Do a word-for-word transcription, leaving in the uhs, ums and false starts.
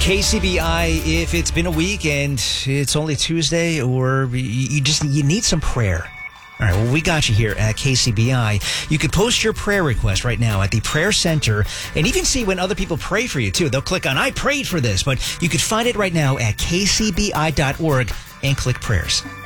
K C B I, if it's been a week and it's only Tuesday, or you just you need some prayer. All right, well, we got you here at K C B I. You could post your prayer request right now at the Prayer Center and even see when other people pray for you, too. They'll click on, I prayed for this, but you could find it right now at k c b i dot org and click prayers.